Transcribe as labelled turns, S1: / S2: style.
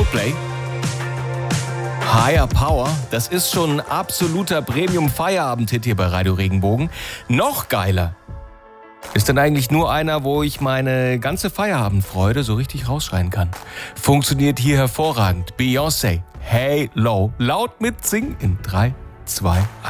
S1: Coldplay. Higher Power, das ist schon ein absoluter Premium-Feierabend-Hit hier bei Radio Regenbogen. Noch geiler ist dann eigentlich nur einer, wo ich meine ganze Feierabendfreude so richtig rausschreien kann. Funktioniert hier hervorragend. Beyoncé, Hey Low, laut mitsingen in 3, 2, 1.